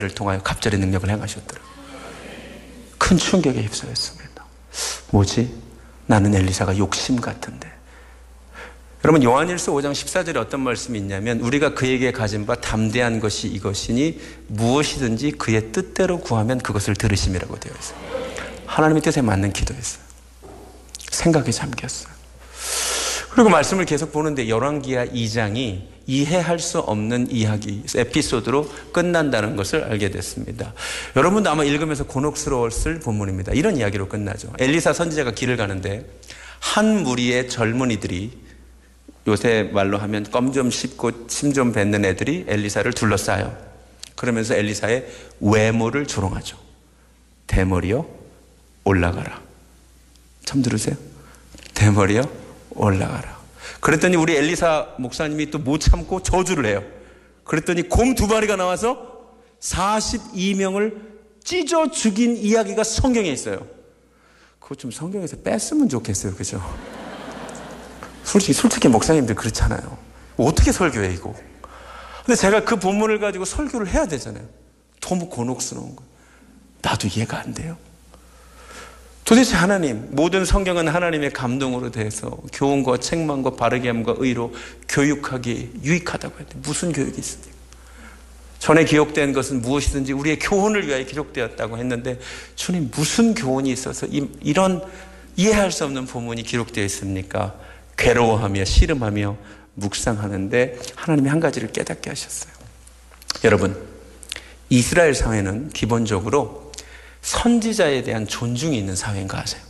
통하여 갑절의 능력을 행하셨더라고요. 큰 충격에 휩싸였습니다. 뭐지? 나는 엘리사가 욕심 같은데. 여러분, 요한일서 5장 14절에 어떤 말씀이 있냐면, 우리가 그에게 가진 바 담대한 것이 이것이니 무엇이든지 그의 뜻대로 구하면 그것을 들으심이라고 되어 있어요. 하나님의 뜻에 맞는 기도였어요. 생각에 잠겼어요. 그리고 말씀을 계속 보는데 열왕기하 2장이 이해할 수 없는 이야기, 에피소드로 끝난다는 것을 알게 됐습니다. 여러분도 아마 읽으면서 곤혹스러웠을 본문입니다. 이런 이야기로 끝나죠. 엘리사 선지자가 길을 가는데 한 무리의 젊은이들이, 요새 말로 하면 껌 좀 씹고 침 좀 뱉는 애들이 엘리사를 둘러싸요. 그러면서 엘리사의 외모를 조롱하죠. 대머리여 올라가라. 처음 들으세요? 대머리여 올라가라. 그랬더니 우리 엘리사 목사님이 또 못 참고 저주를 해요. 그랬더니 곰 2마리가 나와서 42명을 찢어 죽인 이야기가 성경에 있어요. 그거 좀 성경에서 뺐으면 좋겠어요. 그죠? 솔직히 목사님들 그렇잖아요. 어떻게 설교해 이거? 근데 제가 그 본문을 가지고 설교를 해야 되잖아요. 너무 곤혹스러운 거예요. 나도 이해가 안 돼요. 도대체 하나님, 모든 성경은 하나님의 감동으로 돼서 교훈과 책망과 바르게 함과 의로 교육하기 유익하다고 했는데 무슨 교육이 있습니까? 전에 기록된 것은 무엇이든지 우리의 교훈을 위하여 기록되었다고 했는데, 주님, 무슨 교훈이 있어서 이런 이해할 수 없는 본문이 기록되어 있습니까? 괴로워하며 씨름하며 묵상하는데 하나님이 한 가지를 깨닫게 하셨어요. 여러분, 이스라엘 사회는 기본적으로 선지자에 대한 존중이 있는 사회인 거 아세요?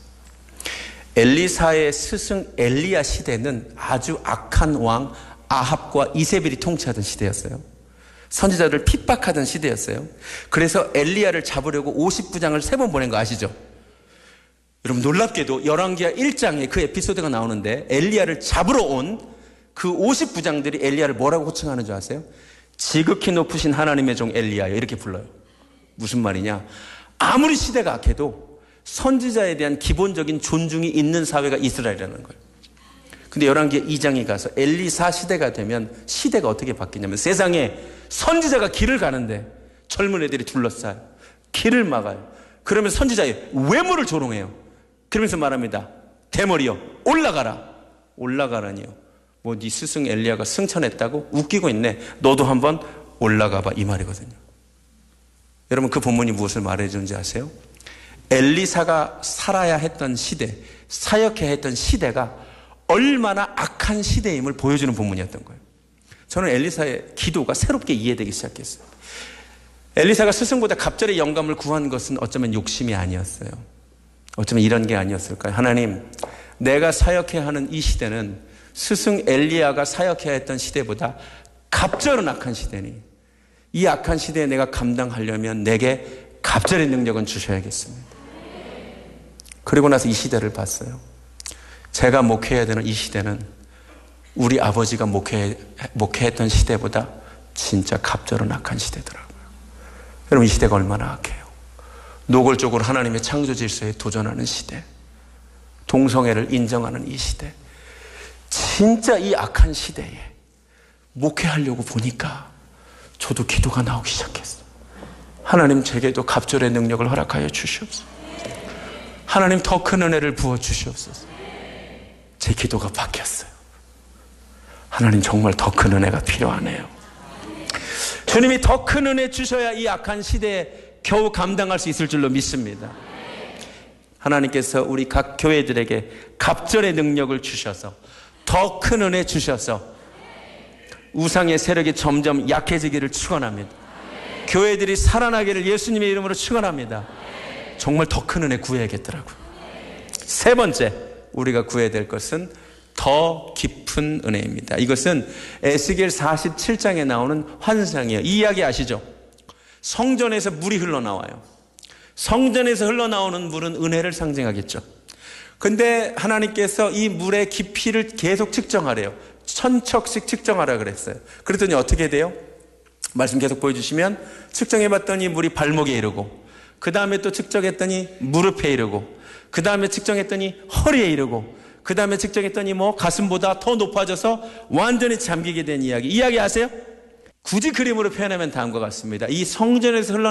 엘리사의 스승 엘리야 시대는 아주 악한 왕 아합과 이세벨이 통치하던 시대였어요. 선지자를 핍박하던 시대였어요. 그래서 엘리야를 잡으려고 50부장을 3번 보낸 거 아시죠? 여러분, 놀랍게도 열왕기하 1장에 그 에피소드가 나오는데 엘리야를 잡으러 온 그 50부장들이 엘리야를 뭐라고 호칭하는 줄 아세요? 지극히 높으신 하나님의 종 엘리야여, 이렇게 불러요. 무슨 말이냐? 아무리 시대가 악해도 선지자에 대한 기본적인 존중이 있는 사회가 이스라엘이라는 거예요. 근데 열왕기하 2장에 가서 엘리사 시대가 되면 시대가 어떻게 바뀌냐면, 세상에 선지자가 길을 가는데 젊은 애들이 둘러싸요. 길을 막아요. 그러면 선지자의 외모를 조롱해요. 그러면서 말합니다. 대머리여 올라가라. 올라가라니요. 뭐 네 스승 엘리야가 승천했다고? 웃기고 있네. 너도 한번 올라가봐, 이 말이거든요. 여러분, 그 본문이 무엇을 말해주는지 아세요? 엘리사가 살아야 했던 시대, 사역해야 했던 시대가 얼마나 악한 시대임을 보여주는 본문이었던 거예요. 저는 엘리사의 기도가 새롭게 이해되기 시작했어요. 엘리사가 스승보다 갑절의 영감을 구한 것은 어쩌면 욕심이 아니었어요. 어쩌면 이런 게 아니었을까요? 하나님, 내가 사역해야 하는 이 시대는 스승 엘리야가 사역해야 했던 시대보다 갑절은 악한 시대니, 이 악한 시대에 내가 감당하려면 내게 갑절의 능력은 주셔야겠습니다. 그리고 나서 이 시대를 봤어요. 제가 목회해야 되는 이 시대는 우리 아버지가 목회했던 시대보다 진짜 갑절은 악한 시대더라고요. 여러분, 이 시대가 얼마나 악해요. 노골적으로 하나님의 창조 질서에 도전하는 시대, 동성애를 인정하는 이 시대, 진짜 이 악한 시대에 목회하려고 보니까 저도 기도가 나오기 시작했어요. 하나님, 제게도 갑절의 능력을 허락하여 주시옵소서. 하나님, 더 큰 은혜를 부어 주시옵소서. 제 기도가 바뀌었어요. 하나님, 정말 더 큰 은혜가 필요하네요. 주님이 더 큰 은혜 주셔야 이 악한 시대에 겨우 감당할 수 있을 줄로 믿습니다. 하나님께서 우리 각 교회들에게 갑절의 능력을 주셔서, 더 큰 은혜 주셔서 우상의 세력이 점점 약해지기를 축원합니다. 교회들이 살아나기를 예수님의 이름으로 축원합니다. 정말 더 큰 은혜 구해야겠더라고요. 세 번째, 우리가 구해야 될 것은 더 깊은 은혜입니다. 이것은 에스겔 47장에 나오는 환상이에요. 이 이야기 아시죠? 성전에서 물이 흘러나와요. 성전에서 흘러나오는 물은 은혜를 상징하겠죠. 근데 하나님께서 이 물의 깊이를 계속 측정하래요. 1000척씩 측정하라 그랬어요. 그랬더니 어떻게 돼요? 말씀 계속 보여주시면, 측정해봤더니 물이 발목에 이르고, 그 다음에 또 측정했더니 무릎에 이르고, 그 다음에 측정했더니 허리에 이르고, 그 다음에 측정했더니 가슴보다 더 높아져서 완전히 잠기게 된 이야기. 이야기 아세요? 굳이 그림으로 표현하면 다음과 같습니다. 이 성전에서 흘러